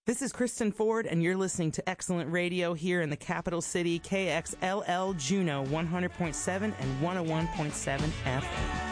This is Kristen Ford, and you're listening to Excellent Radio here in the capital city, KXLL Juneau 100.7 and 101.7 FM.